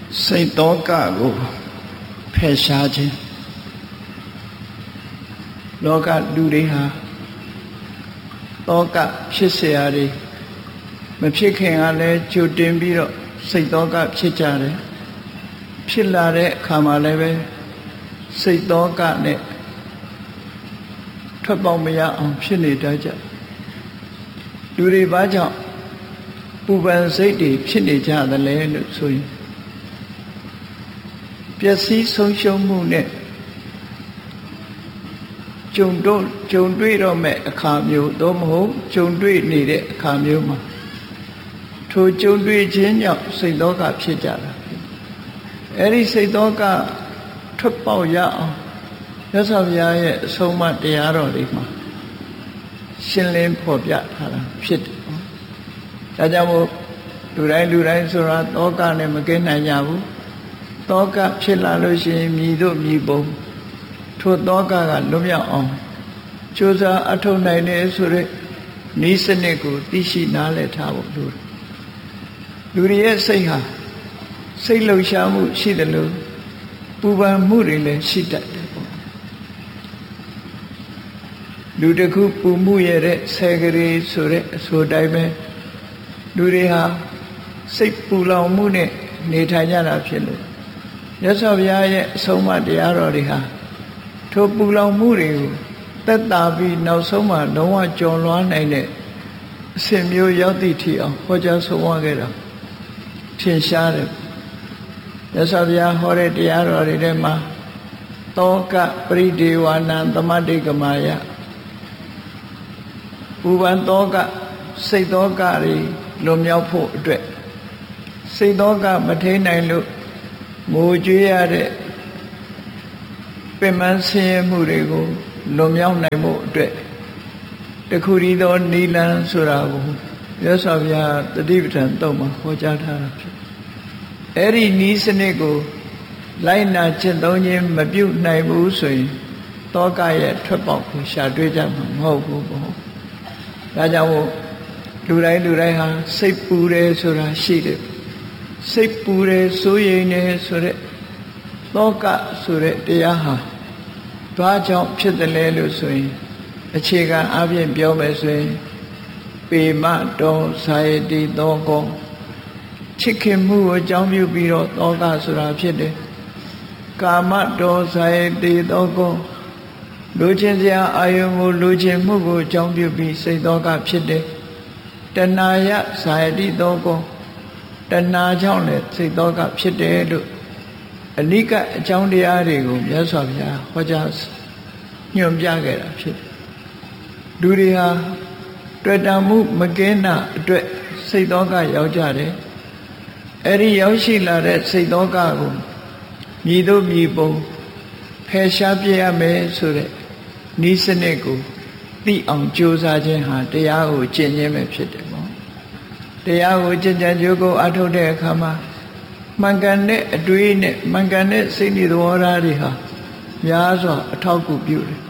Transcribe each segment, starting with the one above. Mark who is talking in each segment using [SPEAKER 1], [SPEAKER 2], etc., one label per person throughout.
[SPEAKER 1] စိတ်သောကကိုဖယ်ရှားခြင်းလောကလူတွေဟာသောကဖြစ်เสียတွေမဖြစ်ခင်ကလည်းကြိုတင်ပြီးတော့စိတ်သောကဖြစ်ကြတယ်ဖြစ်လာတဲ့အခါမှာလည်းပဲစိတ်သောကနဲ့ထွက်ပေါက်မရအောင်ဖြစ်နေတတ်ကြလူတွေဘာကြောင့်ပူပန်စိတ်တွေဖြစ်နေကြသလဲလို့ဆိုရင်ပျက်စီးဆုံးရှုံးမှုနဲ့ကြုံတွေ့တော့မဲ့အခါမျိုးသို့မဟုတ်ကြုံတွေ့နေတဲ့အခါမျိုးမှာထိုကြုံတွေ့ခြင်းကြောင့်စိတ်သောကဖြစ်ကြတာအဲ့ဒီစိတ်သောကထွက်ပေါက်ရအောင်မြတ်စွာဘုရားရဲ့အဆုံးအမတရားတော်တွေမှာရှင်းလင်းဖော်ပြထားတာဖြစ်တယ်။ဒါကြောင့်မို့လူတိုင်းဆိုတာသောကနဲ့မကင်းနိုင်ကြဘူး။သောကဖြစ်လာလို့ရှိရင်မြည်တို့မြည်ပုံထိုသောကလွတ်မြောက်အောင်ကြိုးစားအထောက်နိုင်တယ်ဆိုတဲ့နည်းစနစ်ကိုသိရှိနားလည်ထားဖို့လိုတယ်။လူတွေရဲ့စိတ်ဟာစိတ်လှုပ်ရှားမှုရှိတယ်လို့ပူပန်မှုတွေလည်းရှိတတ်တယ်ပေါ့လူတစ်ခုပူမှုရတဲ့ဆယ်ကလေးဆိုတဲ့အဆိုတိုင်းပဲလူတွေဟာစိတ်ပူလောင်မှုနဲ့နေထိုင်ကြတာဖြစ်လို့မြတ်စွာဘုရားရဲ့အဆုံးအမတရားတော်တွေဟာထိုပူလောင်မှုတွေကိုသက်သာပြီးနောက်ဆုံးမှလုံးဝကျော်လွှားနိုင်တဲ့အစဉ်မျိုးရောက်သည့်ထိအောင်ဟောကြားဆုံးမခဲ့တာထင်ရှားတယ်မြတ်စွာဘုရားဟောတဲ့တရားတော်တွေထဲမှာသောကပရိဒေဝနံသမတိကမာယပူပန်သောကစိတ်သောကတွေလွန်မြောက်ဖို့အတွက်စိတ်သောကမထိန်နိုင်လို့ငိုကြွေးရတဲ့ပင်မဆင်းရဲမှုတွေကိုလွန်မြောက်နိုင်ဖို့အတွက်တခုတည်းသောနိလန်းဆိုတာကိုမြတ်စွာဘုရားတတိပဋ္ဌာန်သုံးမှာဟောကြားထားတာဖြစ်အဲ့ဒီနည်းစနစ်ကိုလိုက်နာကျင့်သုံးခြင်းမပြုနိုင်ဘူးဆိုရင်သောကရဲ့ထွက်ပေါက်ကိုရှာတွေ့ကြမှာမဟုတ်ဘူးပေါ့ဒါကြောင့်လူတိုင်းဟာစိတ်ပူတယ်ဆိုတာရှိတယ်စိတ်ပူတယ်စိုးရိမ်တယ်ဆိုတဲ့သောကဆိုတဲ့တရားဟာဘာကြောင့်ဖြစ်တယ်လဲလို့ဆိုရင်အခြေခံအပြင်ပြောမယ်ဆိုရင်ပေမတော်ဇာယတိသောကောချစ်ခင်မှုကိုအကြောင်းပြုပြီးတော့သောကဆိုတာဖြစ်တယ်ကာမတော်ဇာယတိသောကောလူချင်းစရာအာယုံကိုလူချင်းမှုကိုအကြောင်းပြုပြီးစိတ်သောကဖြစ်တယ်တဏှာယဇာယတိသောကောတဏှာကြောင့်လည်းစိတ်သောကဖြစ်တယ်လို့အနိကအကြောင်းတရားတွေကိုမြတ်စွာဘုရားဟောကြားညွှန်ပြခဲ့တာဖြစ်တယ်လူတွေဟာတွေ့တာမှုမကင်းတာအတွက်စိတ်သောကရောက်ကြတယ်အဲ့ဒီရောက်ရှိလာတဲ့စိတ်သောကကိုမြည်တို့မြည်ပုံဖယ်ရှားပြရမယ်ဆိုတဲ့နည်းစနစ်ကိုသိအောင်ကြိုးစားခြင်းဟာတရားကိုကျင့်ခြင်းပဲဖြစ်တယ်ပေါ့တရားကိုကျင့်ကြံကြိုးကိုအထုတ်တဲ့အခါမှာမှန်ကန်တဲ့အတွေးနဲ့မှန်ကန်တဲ့စိတ်ဓာတ်သဘောထားတွေဟာများစွာအထောက်အကူပြုတယ်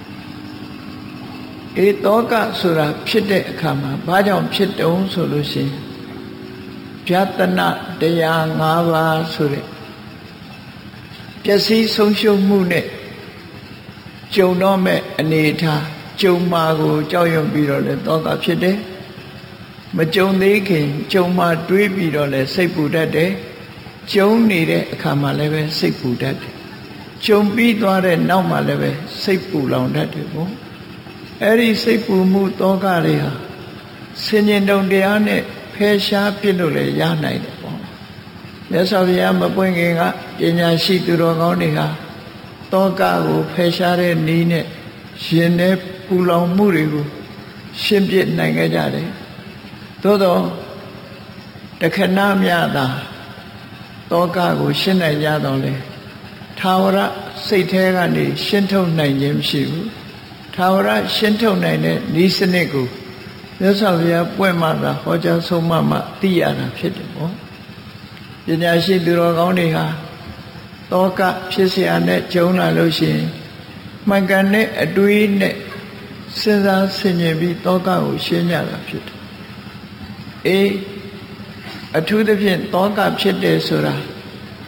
[SPEAKER 1] သောကဆိုတာဖြစ်တဲ့အခါမှာဘာကြောင့်ဖြစ်တုံးဆိုလို့ရှိရင်ဗျာတနာတရား၅ပါးဆိုတဲ့ပျက်စီးဆုံးရှုံးမှုနဲ့ကြုံတော့မဲ့အနေထားကြုံမှာကိုကြောက်ရွံ့ပြီးတော့လဲသောကဖြစ်တယ်မကြုံသေးခင်ကြုံမှာတွေးပြီးတော့လဲစိတ်ပူတတ်တယ်ကြုံနေတဲ့အခါမှာလည်းပဲစိတ်ပူတတ်တယ်ကြုံပြီးသွားတဲ့နောက်မှာလည်းပဲစိတ်ပူလောင်တတ်တယ်ပေါ့အဲ့ဒီစိတ်ပူမှုသောကတွေဟာဆင်ញင်တုံတရားနဲ့ဖယ်ရှားပြစ်လို့လည်းရနိုင်တယ်ပေါ့မြတ်စွာဘုရားမပွင့်ခင်ကပညာရှိသူတော်ကောင်းတွေဟာသောကကိုဖယ်ရှားတဲ့နည်းနဲ့ရှင်တဲ့ပူလောင်မှုတွေကိုရှင်းပြနိုင်ခဲ့ကြတယ်သို့တော့တခဏမြတာသောကကိုရှင်းနိုင်ကြတော့လေထာဝရစိတ်แท้ကနေရှင်းထုတ်နိုင်ခြင်းမရှိဘူးထာဝရရှင်းထုတ်နိုင်တဲ့ဤစနစ်ကိုမြတ်စွာဘုရားပွင့်မှသာဟောကြားဆုံးမှသိရတာဖြစ်တယ်ပေါ့ပညာရှိသူတော်ကောင်းတွေဟာသောကဖြစ်เสียနဲ့ကြုံလာလို့ရှိရင်မှန်ကန်တဲ့အတွေးနဲ့စဉ်းစားဆင်ခြင်ပြီးသောကကိုရှင်းကြတာဖြစ်တယ်အထူးသဖြင့်သောကဖြစ်တယ်ဆိုတာ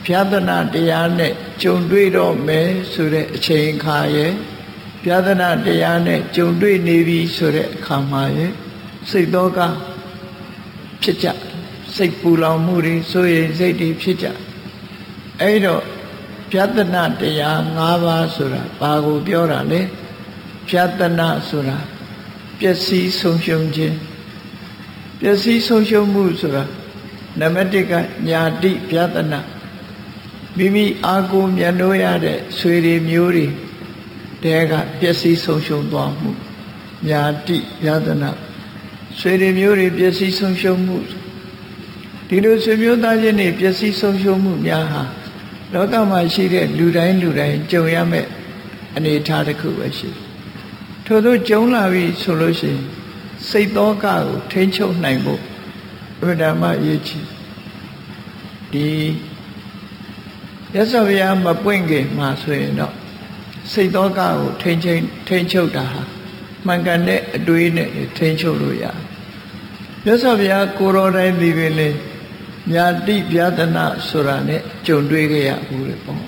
[SPEAKER 1] ဗျာဒနာတရားနဲ့ကြုံတွေ့တော့မယ်ဆိုတဲ့အချိန်အခါရဲ့ဗျာဒနာတရားနဲ့ကြုံတွေ့နေပြီဆိုတဲ့အခါမှာရဲ့စိတ်သောကဖြစ်ကြစိတ်ပူလောင်မှုတွေဆိုရင်စိတ်တွေဖြစ်ကြအဲ့တော့ဗျာဒနာတရား၅ပါးဆိုတာဘာကိုပြောတာလဲဗျာဒနာဆိုတာပျက်စီးဆုံးရှုံးခြင်းပျက်စီးဆုံးရှုံးမှုဆိုတာနံပါတ်1ကညာတိဗျာဒနာမိမိအာကိုမြတ်လို့ရတဲ့ဆွေတွေမျိုးတွေတဲကပျက်စီးဆုံးရှုံးသွားမှုညာတိဗျာဒနာဆွေတွေမျိုးတွေပျက်စီးဆုံးရှုံးမှုဒီလိုဆွေမျိုးသားချင်းတွေပျက်စီးဆုံးရှုံးမှုများဟာလောကမှာရှိတဲ့လူတိုင်းကြုံရမယ့်အနေအထားတစ်ခုပဲရှိထို့သောကြုံလာပြီဆိုလို့ရှိရင်စိတ်သောကကိုထိန်းချုပ်နိုင်ဖို့ဘုရားမအရေးကြီးဒီရသော်ဗျာမပွင့်ခင်မှာဆိုရင်တော့စိတ်သောကကိုထိန်းချုပ်တာဟာမှန်ကန်တဲ့အတွေးနဲ့ထိန်းချုပ်လို့ရတယ်ရသော်ဗျာကိုရောတိုင်းဒီပင်လေညာတိဗျာဒနာဆိုတာနဲ့ကြုံတွေ့ခဲ့ရဘူးလေပေါ့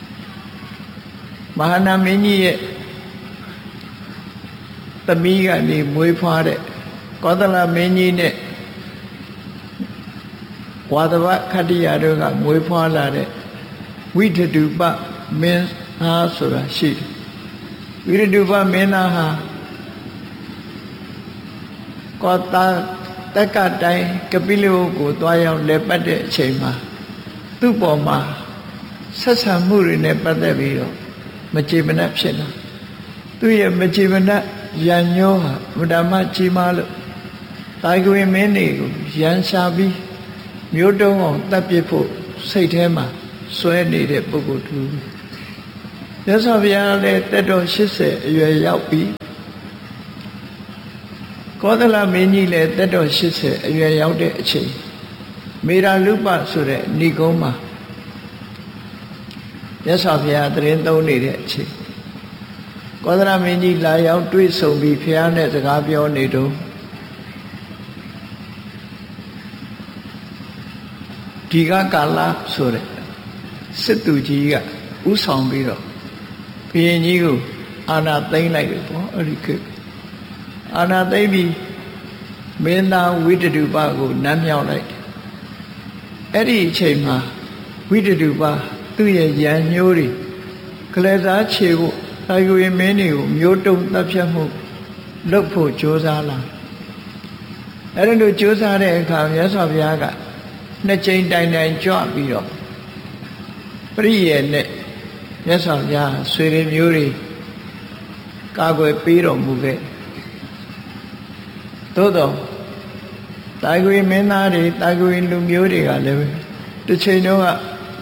[SPEAKER 1] မဟာနာမင်းကြီးရဲ့သမီးကနေမွေးဖွားတဲ့ကောသလမင်းကြီးနဲ့ဝါသဗခတ္တိယတို့ကမွေးဖွားလာတဲ့ဝိတတုပမင်းသားဆိုတာရှိတယ်ဝိတတုပမင်းသားဟာကောတာတက္ကတိုင်းကပိလဝကိုသွားရောက်လဲပတ်တဲ့အချိန်မှာသူ့ပေါ်မှာဆက်ဆံမှုတွေနဲ့ပတ်သက်ပြီးတော့မကြေမနက်ဖြစ်လာသူရဲ့မကြေမနက်ရန်ညောဟာဗုဒ္ဓမကြီးမားလို့တာဂဝေမင်းတွေကိုရန်ရှာပြီးမျိုးတုံးအောင်တပ်ပစ်ဖို့စိတ်ထဲမှာစွဲနေတဲ့ပုဂ္ဂိုလ်တူမြတ်စွာဘုရားလည်းတက်တော်80အရွယ်ရောက်ပြီးကောသလမင်းကြီးလည်းတက်တော်80အရွယ်ရောက်တဲ့အချိန်မေရာလုပဆိုတဲ့ဏိကုံးမှာမြတ်စွာဘုရားတရင်သုံးနေတဲ့အချိန်ကောသလမင်းကြီးလာရောက်တွေ့ဆုံပြီးဘုရားနဲ့စကားပြောနေတော့ဒီကကာလဆိုတဲ့စစ်သူကြီးကဥဆောင်ပြီးတော့ဘုရင်ကြီးကိုအာဏာသိမ်းလိုက်တယ်ပေါ့အဲ့ဒီခေတ်အာဏာသိမ်းပြီးမင်းသားဝိတတုပကိုနမ်းမြောက်လိုက်တယ်အဲ့ဒီအချိန်မှာဝိတတုပသူ့ရဲ့ရန်ညိုးတွေကလေးစားခြေဖို့တာဂဝေမင်းတွေကိုမျိုးတုံတပ်ဖြတ်မှုလုပ်ဖို့ကြိုးစားလာအဲ့ဒါလိုကြိုးစားတဲ့အခါမြတ်စွာဘုရားကနှစ်ကြိမ်တိုင်ကြွပြီးတော့ပရိယေနဲ့မြတ်စွာဘုရားဆွေတွေမျိုးတွေကာကွယ်ပေးတော်မူခဲ့သို့တော့တာဂဝေမင်းသားတွေတာဂဝေလူမျိုးတွေကလည်းတစ်ချိန်တော့က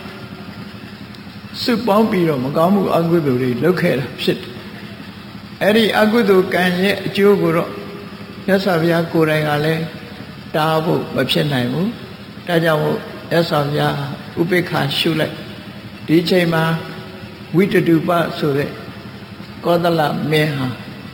[SPEAKER 1] စုပေါင်းပြီးတော့မကောင်းမှုအကုသိုလ်တွေလုပ်ခဲ့တာဖြစ်တယ်အဲ့ဒီအကုသိုလ်ကံရဲ့အကျိုးကိုတော့မြတ်စွာဘုရားကိုယ်တိုင်ကလည်းတားဖို့မဖြစ်နိုင်ဘူးဒါကြောင့်မို့မြတ်စွာဘုရားဥပိ္ပခာရှုလိုက်ဒီချိန်မှာဝိတတုပဆိုတဲ့ကောသလမင်းဟာ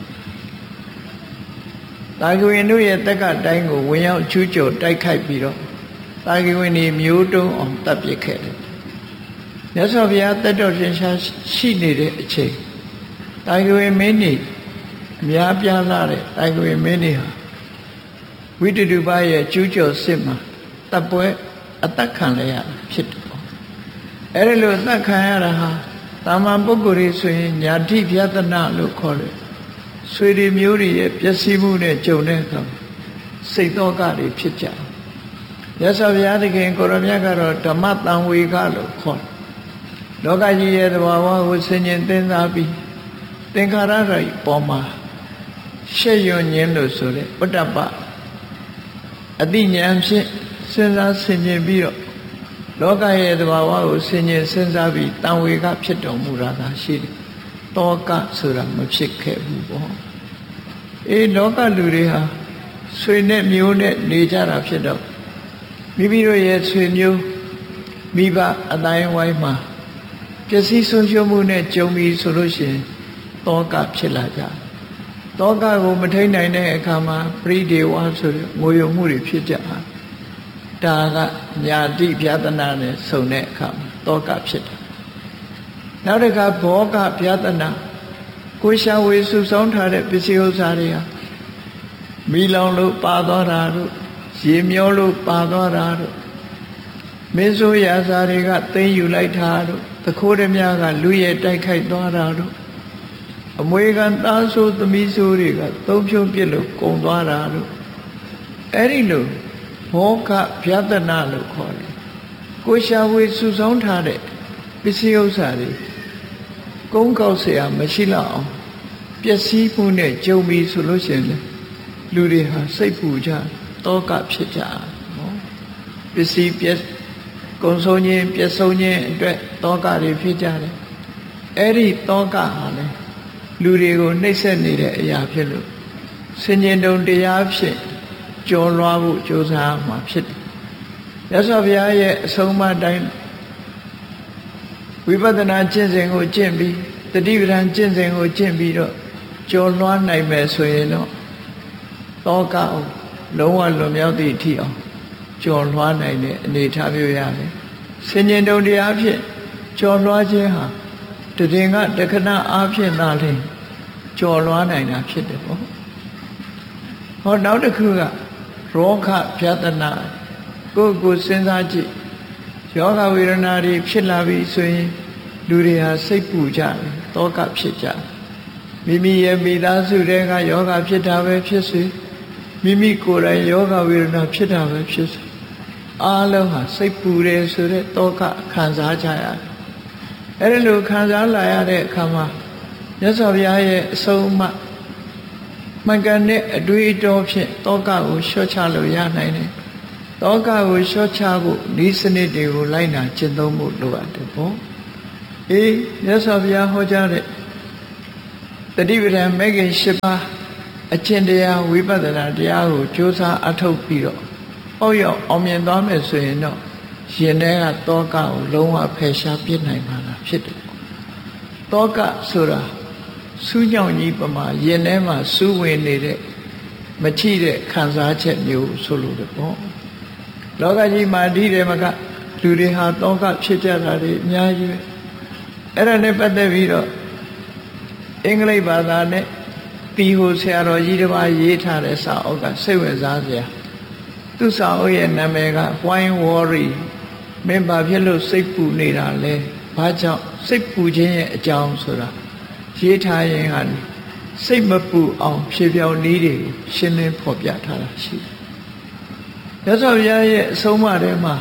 [SPEAKER 1] တာဂဝေတို့ရဲ့တက္ကတိုင်းကိုဝင်ရောက်ချူးကျော်တိုက်ခိုက်ပြီးတော့တာဂဝေနေမျိုးတုံးအောင်တပ်ပစ်ခဲ့တယ်မြတ်စွာဘုရားတက်တော်ရှင်ရှားရှိနေတဲ့အချိန်တာဂဝေမင်းကြီးအများပြားလာတဲ့တာဂဝေမင်းကြီးဟာဝိတတုပရဲ့ကျူးကျော်စစ်မှာတပ်ပွဲအသက်ခံရရဖြစ်တယ်ပေါ့အဲ့ဒီလိုအသက်ခံရတာဟာတာမန်ပုဂ္ဂိုလ်တွေဆိုရင်ညာတိဗျာဒနာလို့ခေါ်တယ်ဆွေတွေမျိုးတွေရဲ့ပျက်စီးမှုနဲ့ကြုံတဲ့အခါစိတ်သောကတွေဖြစ်ကြမြတ်စွာဘုရားသခင်ကိုရမြတ်ကတော့ဓမ္မတံဝေကလို့ခေါ်တယ်လောကကြီးရဲ့သဘာဝကိုဆင်ញင်သင်စားပြီးသင်္ခါရတွေပေါ်မှာရှက်ရွံ့ခြင်းလို့ဆိုတဲ့ဥတ္တပအတိဉာဏ်ဖြင့်စဉ်းစားဆင်ញင်ပြီးတော့လောကရဲ့သဘာဝကိုဆင်ញင်စဉ်းစားပြီးတံဝေကဖြစ်တော်မူတာသာရှိတယ်တောကဆိုတာမဖြစ်ခဲ့ဘူးပေါ့လောကလူတွေဟာဆွေနဲ့မျိုးနဲ့နေကြတာဖြစ်တော့မိမိတို့ရဲ့ဆွေမျိုးမိဘအတိုင်းဝိုင်းမှာပျက်စီးဆုံးရှုံးမှုနဲ့ကြုံပြီးဆိုလို့ရှိရင်တောကဖြစ်လာကြတောကကိုမထိန်နိုင်တဲ့အခါမှာပရိဒေဝဆိုတဲ့ငိုယုံမှုတွေဖြစ်ကြတာကညာတိဗျာဒနာနဲ့ဆုံတဲ့အခါမှာတောကဖြစ်တယ်နောက်တစ်ခါဘောကဗျာဒနာကိုရှာဝေစုဆောင်ထားတဲ့ပစ္စည်းဥစ္စာတွေဟာမီလောင်လို့ပါသွားတာတို့ရေမျောလို့ပါသွားတာတို့မင်းဆိုးရာဇာတွေကသိမ်းယူလိုက်တာတို့သခိုးဓမြကလူရဲ့တိုက်ခိုက်သွားတာတို့အမွေခံသားဆိုးသမီးဆိုးတွေကသုံးဖြုံးပြစ်လို့ကုန်သွားတာတို့အဲ့ဒီလိုဘောကဗျာဒနာလို့ခေါ်တယ်ကိုရှာဝေစုဆောင်ထားတဲ့ပစ္စည်းဥစ္စာတွေကုန်းကောက်เสียမရှိတော့အောင်ပျက်စီးမှုနဲ့ကြုံပြီးဆိုလို့ရှိရင်လူတွေဟာစိတ်ပူကြတောကဖြစ်ကြနော်ပစ္စည်းပျက်ကုန်ဆုံးခြင်းပျက်ဆုံးခြင်းအတွက်တောကတွေဖြစ်ကြတယ်အဲ့ဒီတောကဟာလေလူတွေကိုနှိပ်စက်နေတဲ့အရာဖြစ်လို့ဆင်ញင်တုံတရားဖြင့်ကြော်လွှားဖို့ကြိုးစားမှာဖြစ်တယ်မြတ်စွာဘုရားရဲ့အဆုံးအမတိုင်းဝိပဿနာကျင့်စဉ်ကိုကျင့်ပြီးတတိပဌာန်ကျင့်စဉ်ကိုကျင့်ပြီးတော့ကြော်လွှားနိုင်မယ်ဆိုရင်တော့တောကအောင်လုံးဝလွန်မြောက်သည့်အထိအောင်ကြော်လွှားနိုင်တဲ့အနေအထားမျိုးရတယ်။ဆင်ញင်တုံတရားဖြင့်ကြော်လွှားခြင်းဟာတည်ငါတခဏအားဖြင့်သာလျှင်ကြော်လွှားနိုင်တာဖြစ်တယ်ပေါ့။ဟောနောက်တစ်ခုကရောဂဗျာဒနာကိုယ်ကိုစဉ်းစားကြည့်ယောဂဝေဒနာတွေဖြစ်လာပြီဆိုရင်လူတွေဟာစိတ်ပူကြတယ်တောကဖြစ်ကြမိမိရဲ့မိသားစုတွေကယောဂဖြစ်တာပဲဖြစ်စေမိမိကိုယ်တိုင်ယောဂဝေဒနာဖြစ်တာပဲဖြစ်စေအားလုံးဟာစိတ်ပူတယ်ဆိုတဲ့တောကခံစားကြရတယ်အဲ့ဒီလိုခံစားလာရတဲ့အခါမှာမြတ်စွာဘုရားရဲ့အဆုံးအမမှန်ကန်တဲ့အတွေ့အကြုံဖြင့်တောကကိုလျှော့ချလို့ရနိုင်တယ်တောကကိုလျှော့ချဖို့ဤစနစ်တွေကိုလိုက်နာကျင့်သုံးဖို့လိုအပ်တယ်ပေါ့အေးမြတ်စွာဘုရားဟောကြားတဲ့တတိပဌာန်မဲ့ခင်၈ပါးအကျင့်တရားဝိပဿနာတရားကိုကြိုးစားအထောက်ပြီးတော့ပေါ့ရောက်အောင်မြင်သွားမယ်ဆိုရင်တော့ရင်ထဲကတောကကိုလုံးဝဖယ်ရှားပြစ်နိုင်မှာလားဖြစ်တယ်တောကဆိုတာစူးညောင်ကြီးပမာရင်ထဲမှာစူးဝင်နေတဲ့မချိတဲ့ခံစားချက်မျိုးဆိုလို့တယ်ပေါ့လောကကြီးမှာဒီတယ်မကလူတွေဟာတောကဖြစ်ကြတာတွေအများကြီးပဲအဲ့ဒါနဲ့ပတ်သက်ပြီးတော့အင်္ဂလိပ်ဘာသာနဲ့တီဟိုဆရာတော်ကြီးတစ်ပါးရေးထားတဲ့စာအုပ်ကစိတ်ဝင်စားစရာသူစာအုပ်ရဲ့နာမည်က Why Worry မင်းဘာဖြစ်လို့စိတ်ပူနေတာလဲဘာကြောင့်စိတ်ပူခြင်းရဲ့အကြောင်းဆိုတာရေးထားရင်ဟာစိတ်မပူအောင်ဖြေပြောင်းနည်းတွေကိုရှင်းလင်းဖော်ပြထားတာရှိတယ်။မြတ်စွာဘုရားရဲ့အဆုံးအမထဲမှာ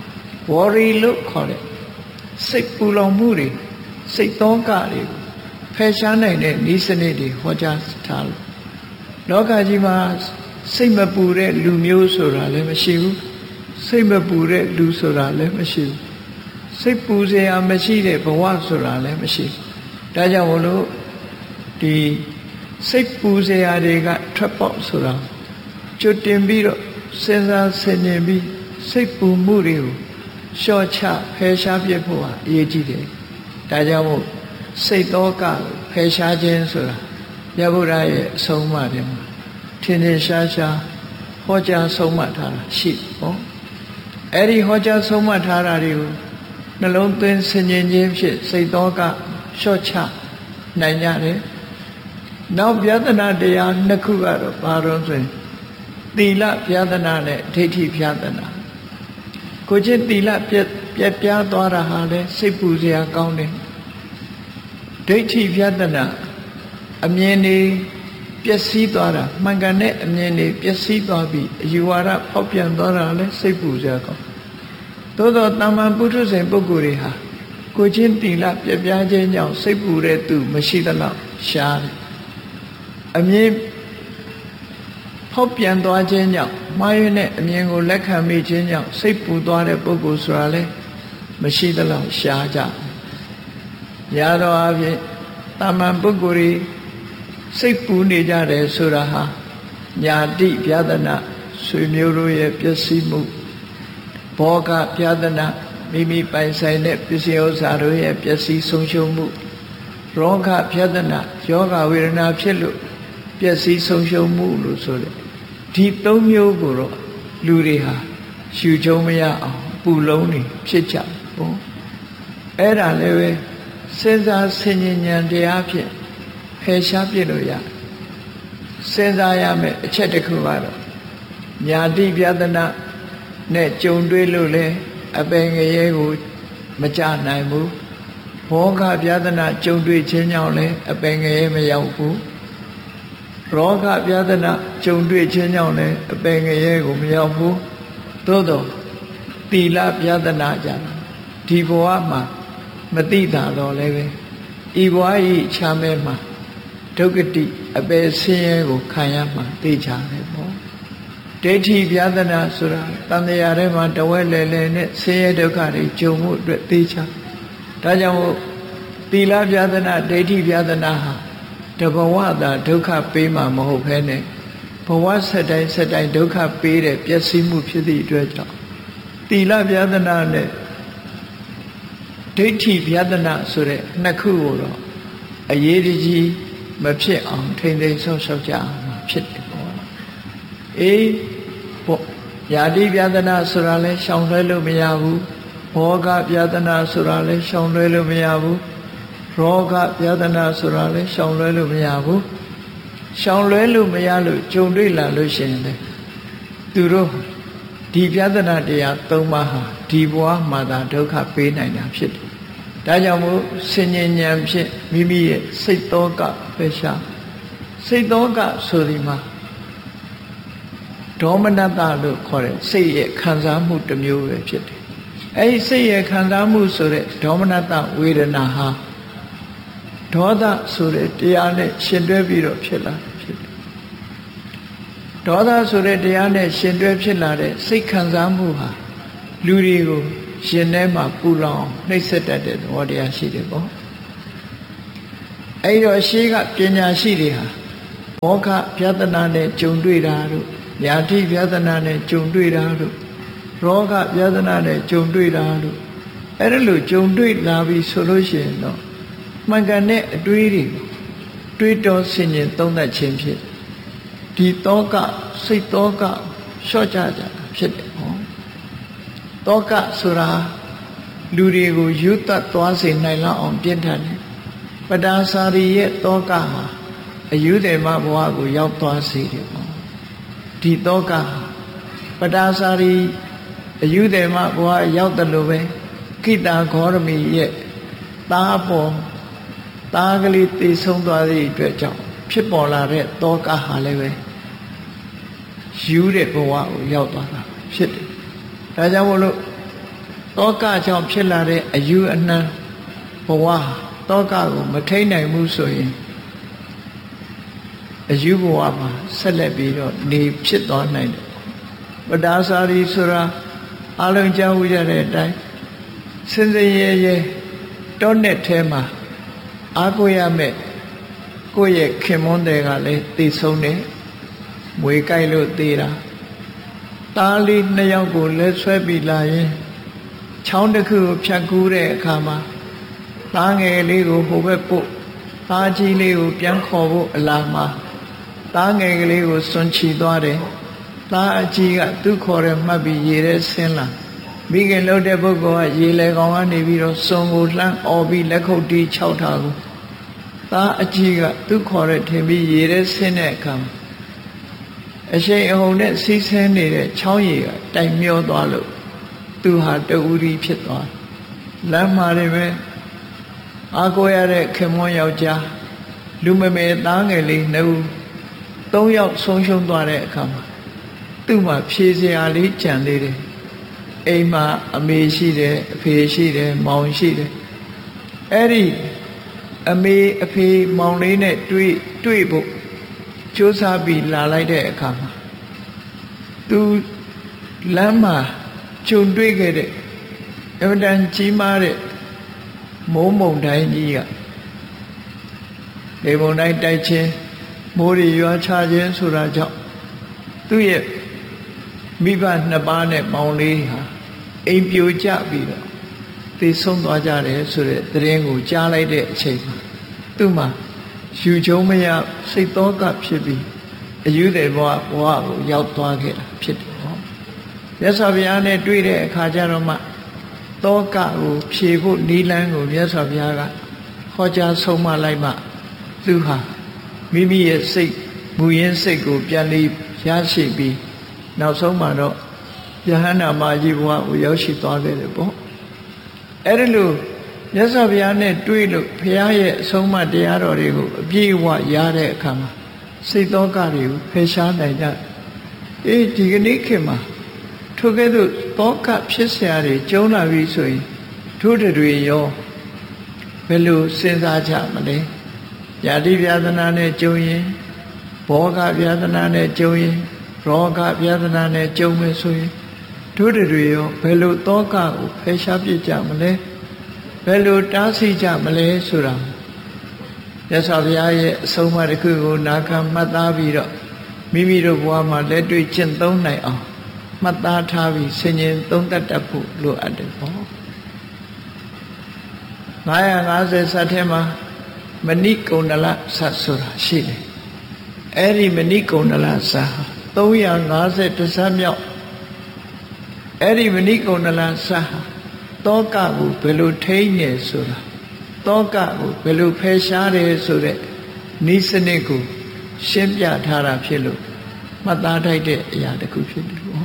[SPEAKER 1] worry လို့ခေါ်တဲ့စိတ်ပူလောင်မှုတွေစိတ်သောကတွေဖယ်ရှားနိုင်တဲ့နည်းစနစ်တွေဟောကြားထားလို့လောကကြီးမှာစိတ်မပူတဲ့လူမျိုးဆိုတာလည်းမရှိဘူးစိတ်မပူတဲ့လူဆိုတာလည်းမရှိဘူးစိတ်ပူစရာမရှိတဲ့ဘဝဆိုတာလည်းမရှိဘူးဒါကြောင့်မလို့ဒီစိတ်ပူစရာတွေကထွက်ပေါက်ဆိုတာကျွတ်တင်ပြီးတော့စဉ်းစားဆင်ခြင်ပြီးစိတ်ပူမှုတွေကိုလျှော့ချဖယ်ရှားပြစ်ဖို့ဟာအရေးကြီးတယ်ဒါကြောင့်မို့စိတ်သောကဖယ်ရှားခြင်းဆိုတာမြတ်ဗုဒ္ဓရဲ့အဆုံးအမတွေမှာထင်ထင်ရှားရှားဟောကြားဆုံးမထားတာရှိပေါ့အဲ့ဒီဟောကြားဆုံးမထားတာတွေကိုနှလုံးသွင်းဆင်ခြင်ခြင်းဖြင့်စိတ်သောကလျှော့ချနိုင်ကြတယ်နောက်ဗျာဒနာတရားနှစ်ခုကတော့ဘာလို့ဆိုရင်သီလဗျာဒနာနဲ့ဒိဋ္ဌိဗျာဒနာကိုချင်းသီလပြက်ပြားသွားတာဟာလဲစိတ်ပူစရာကောင်းတယ်ဒိဋ္ဌိဗျာဒနာအမြင်တွေပျက်စီးသွားတာမှန်ကန်တဲ့အမြင်တွေပျက်စီးသွားပြီးအယူဝါဒဖောက်ပြန်သွားတာလဲစိတ်ပူစရာကောင်းသို့သောတမ္မာပုထုဇဉ်ပုဂ္ဂိုလ်တွေဟာကိုချင်းသီလပြက်ပြားခြင်းကြောင့်စိတ်ပူတဲ့သူမရှိသလောက်ရှားတယ်အမြင်ဖောက်ပြန်သွားခြင်းကြောင့်မှားယွင်းတဲ့အမြင်ကိုလက်ခံမိခြင်းကြောင့်စိတ်ပူသွားတဲ့ပုဂ္ဂိုလ်ဆိုတာလဲမရှိသလောက်ရှားကြ။ညာတော်အဖြစ်တာမန်ပုဂ္ဂိုလ်တွေစိတ်ပူနေကြတယ်ဆိုတာဟာညာတိဗျာဒနာဆွေမျိုးတို့ရဲ့ပျက်စီးမှုဘောဂဗျာဒနာမိမိပိုင်ဆိုင်တဲ့ပစ္စည်းဥစ္စာတို့ရဲ့ပျက်စီးဆုံးရှုံးမှုရောဂဗျာဒနာယောဂဝေဒနာဖြစ်လို့ပျက်စီးဆုံးရှုံးမှုလို့ဆိုတဲ့ဒီသုံးမျိုးကိုတော့လူတွေဟာရှုချုံမရအောင်ပူလုံးနေဖြစ်ကြပေါ့အဲ့ဒါလည်းပဲစဉ်းစားဆင်ញဉာဏ်တရားဖြင့်ဖယ်ရှားပြလို့ရစဉ်းစားရမယ်အချက်တစ်ခုကတော့ညာတိပြဒနာနဲ့ကြုံတွေ့လို့လေအပင်ငရဲကိုမကြနိုင်ဘူးဘောဂပြဒနာကြုံတွေ့ခြင်းကြောင့်လည်းအပင်ငရဲမရောက်ဘူးရောဂပြဒနာကြုံတွေ့ခြင်းကြောင့်လည်းအပင်ငရဲကိုမရောက်ဘူးသို့တော့သီလပြဒနာကြဒီဘဝမှာမတိတာတော့လည်းပဲဤဘဝဤချမ်းမဲမှာဒုက္ခတိအပယ်ဆင်းရဲကိုခံရမှာသိချတယ်ပေါ့ဒိဋ္ဌိပြဒနာဆိုတာတန်တရားထဲမှာတဝဲလဲလဲနဲ့ဆင်းရဲဒုက္ခတွေကြုံမှုအတွက်သိချဒါကြောင့်မို့သီလပြဒနာဒိဋ္ဌိပြဒနာဟာတဘဝသာဒုက္ခပေးမှာမဟုတ်ဘဲနဲ့ဘဝဆက်တိုင်းဆက်တိုင်းဒုက္ခပေးတဲ့ပျက်စီးမှုဖြစ်သည့်အတွက်ကြောင့်သီလပြဒနာနဲ့ဒိဋ္ဌိပြဒနာဆိုတဲ့နှစ်ခုကိုတော့အရေးကြီးမဖြစ်အောင်ထိမ့်သိမ်းဆောက်ရှောက်ကြအောင်ဖြစ်တယ်ပေါ့အေးပေါ့ယာတိပြဒနာဆိုတာလဲရှောင်လွှဲလို့မရဘူးဘောဂပြဒနာဆိုတာလဲရှောင်လွှဲလို့မရဘူးရောဂပြဒနာဆိုတာလဲရှောင်လွှဲလို့မရဘူးရှောင်လွှဲလို့မရလို့ကြုံတွေ့လာလို့ရှိရင်လေသူတို့ဒီပြဒနာတရား၃ပါးဟာဒီဘဝမှာသာဒုက္ခပေးနိုင်တာဖြစ်တယ်ဒါကြောင့်မို့ဆင်ញဉဏ်ဖြင့်မိမိရဲ့စိတ်သောကပဲရှာစိတ်သောကဆိုဒီမှာဒေါမနတလို့ခေါ်တဲ့စိတ်ရဲ့ခံစားမှုတစ်မျိုးပဲဖြစ်တယ်အဲဒီစိတ်ရဲ့ခံစားမှုဆိုတဲ့ဒေါမနတဝေဒနာဟာဒေါသဆိုတဲ့တရားနဲ့ရှင်တွဲပြီးတော့ဖြစ်လာဖြစ်တယ်ဒေါသဆိုတဲ့တရားနဲ့ရှင်တွဲဖြစ်လာတဲ့စိတ်ခံစားမှုဟာလူတွေကိုရှင်ထဲမှာပူလောင်နှိပ်စက်တတ်တဲ့သဘောတရားရှိတယ်ပေါ့အဲ့တော့ရှေးကပညာရှိတွေဟာဘောဂပြဒနာနဲ့ကြုံတွေ့တာတို့ယာတိပြဒနာနဲ့ကြုံတွေ့တာတို့ရောဂပြဒနာနဲ့ကြုံတွေ့တာတို့အဲ့ဒါလိုကြုံတွေ့လာပြီဆိုလို့ရှိရင်တော့မှန်ကန်တဲ့အတွေးတွေးတော်ဆင်ញင်သုံးသပ်ခြင်းဖြင့်ဒီတောကစိတ်တောကလျှော့ကြကြဖြစ်တယ်ပေါ့တောကဆိုတာလူတွေကိုယူတတ်သွားစေနိုင်လောက်အောင်ပြင်းထန်တယ်ပဒါစာရီရဲ့တောကဟာအယူတယ်မဘဝကိုရောက်သွားစေတယ်ပေါ့ဒီတောကပဒါစာရီအယူတယ်မဘဝရောက်တယ်လို့ပဲခိတာဂေါရမီရဲ့သားပေါ်သားကလေးတည်ဆုံးသွားတဲ့အတွက်ကြောင့်ဖြစ်ပေါ်လာတဲ့တောကဟာလည်းပဲယူတဲ့ဘဝကိုရောက်သွားတာဖြစ်တယ်ဒါကြောင့်မို့လို့တောကကြောင့်ဖြစ်လာတဲ့အယူအနှံဘဝတောကကိုမထိန်နိုင်ဘူးဆိုရင်အယူဘဝမှာဆက်လက်ပြီးတော့နေဖြစ်သွားနိုင်တယ်ပဒါစာရီဆိုတာအလုံးကြားဝကြတဲ့အတိုင်းစင်စင်ရဲရဲတောနဲ့ထဲမှာအားကိုးရမယ်ကိုယ့်ရဲ့ခင်မွန်းတွေကလည်းတည်ဆုံးတယ်မွေကြိုက်လို့တည်တာသားလေးနှစ်ယောက်ကိုလက်ဆွဲပြီးလာရင်ချောင်းတစ်ခုကိုဖြတ်ကူးတဲ့အခါမှာသားငယ်လေးကိုဟိုဘက်ပို့သားကြီးလေးကိုပြန်ခေါ်ဖို့အလားမှာသားငယ်ကလေးကိုစွန့်ချီသွားတယ်သားအကြီးကသူ့ခေါ်တယ်မှတ်ပြီးရေထဲဆင်းလာမိခင်လှုပ်တဲ့ပုဂ္ဂိုလ်ကရေလေကောင်ကနေပြီးတော့စွန်ကိုလှမ်းអော်ပြီးလက်ခုပ်တီး၆ထားကိုသားအကြီးကသူ့ခေါ်တဲ့ထင်ပြီးရေထဲဆင်းတဲ့အခါအရှိန်အဟုန်နဲ့စီးဆင်းနေတဲ့ချောင်းရည်ကတိုင်မျောသွားလို့သူဟာတူရီဖြစ်သွားလမ်းမှာတွေပဲအားကိုးရတဲ့ခင်မွန်းယောက်ျားလူမမေသားငယ်လေးနှစ်ဦး၃ယောက်ဆုံးရှုံးသွားတဲ့အခါမှာသူ့မှာဖြေစရာလေးကြံသေးတယ်အိမ်မှာအမေရှိတယ်အဖေရှိတယ်မောင်ရှိတယ်အဲ့ဒီအမေအဖေမောင်လေးနဲ့တွေ့ဖို့ကြိုးစားပြီးလာလိုက်တဲ့အခါမှာသူလမ်းမှာကြုံတွေ့ခဲ့တဲ့အမှန်တန်ကြီးမားတဲ့မိုးမုန်တိုင်းကြီးကလေမုန်တိုင်းတိုက်ခြင်းမိုးတွေရွာချခြင်းဆိုတာကြောင့်သူ့ရဲ့မိဘနှစ်ပါးနဲ့မောင်လေးဟာအိမ်ပြိုကျပြီးတော့သေဆုံးသွားကြတယ်ဆိုတဲ့သတင်းကိုကြားလိုက်တဲ့အချိန်မှာသူ့မှာယူချုံမရစိတ်သောကဖြစ်ပြီးအယူတဲ့ဘဝကိုရောက်သွားခဲ့တာဖြစ်တယ်ဟောမြတ်စွာဘုရားနဲ့တွေ့တဲ့အခါကျတော့မှတောကကိုဖြေဖို့နီးလန်းကိုမြတ်စွာဘုရားကဟောကြားဆုံးမလိုက်မှသူဟာမိမိရဲ့စိတ်မူရင်းစိတ်ကိုပြန်လေးရရှိပြီးနောက်ဆုံးမှာတော့ယဟန္တာမကြီးဘဝကိုရောက်ရှိသွားခဲ့တယ်ပေါ့အဲ့ဒီလိုမြတ်စွာဘုရားနဲ့တွေ့လို့ဘုရားရဲ့အဆုံးအမတရားတော်တွေကိုအပြည့်အဝရတဲ့အခါမှာစိတ်သောကတွေကိုဖယ်ရှားနိုင်ကြဒီကနေ့ခေတ်မှာထိုကဲ့သို့သောကဖြစ်เสียတွေကျုံလာပြီဆိုရင်ထို့တွေရောဘယ်လိုစဉ်းစားကြမလဲယာတိပြဒနာနဲ့ကျုံရင်ဘောဂပြဒနာနဲ့ကျုံရင်ရောဂပြဒနာနဲ့ကျုံမယ်ဆိုရင်တို့တွေရောဘယ်လိုသောကကိုဖယ်ရှားပြကြမလဲဘယ်လိုတားဆီးကြမလဲဆိုတာမြတ်စွာဘုရားရဲ့အဆုံးအမတစ်ခုကိုနာခံမှတ်သားပြီးတော့မိမိတို့ဘဝမှာလက်တွေ့ကျင့်သုံးနိုင်အောင်မှတ်သားထားပြီးဆင်ခြင်သုံးသပ်တတ်ဖို့လိုအပ်တယ်ပေါ့950ဇတ်ထဲမှာမဏိကုန္ဒလဇတ်ဆိုတာရှိတယ်အဲ့ဒီမဏိကုန္ဒလဇတ်350ဇတ်မြောက်အဲ့ဒီမဏိကုန္ဒလဇတ်တောကကိုဘယ်လိုထိန်းနေဆိုတာတောကကိုဘယ်လိုဖယ်ရှားတယ်ဆိုတဲ့ဤစနစ်ကိုရှင်းပြထားတာဖြစ်လို့မှတ်သားထိုက်တဲ့အရာတစ်ခုဖြစ်တယ်ပေါ့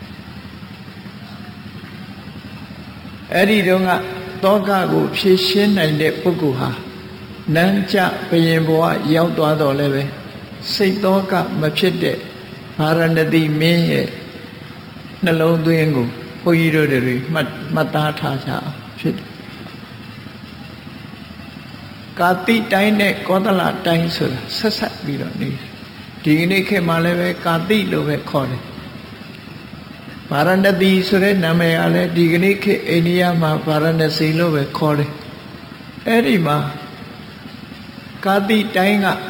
[SPEAKER 1] အဲ့ဒီတော့ကတောကကိုဖြည့်ရှင်းနိုင်တဲ့ပုဂ္ဂိုလ်ဟာနန်းကျဘယင်ဘဝရောက်သွားတော့လည်းပဲစိတ်တောကမဖြစ်တဲ့ဗာရဏသီမင်းရဲ့နှလုံးသွင်းကိုဘုန်းကြီးတို့တွေမှတ်သားထားကြအောင်ဖြစ်တယ်ကာတိတိုင်းနဲ့ကောသလတိုင်းဆိုတာဆက်ဆက်ပြီးတော့နေဒီကနေ့ခေတ်မှာလည်းပဲကာတိလို့ပဲခေါ်တယ်ဗာရဏသီဆိုတဲ့နာမည်ကလည်းဒီကနေ့ခေတ်အိန္ဒိယမှာဗာရဏစီလို့ပဲခေါ်တယ်အဲ့ဒီမှာကာတိတိုင်းက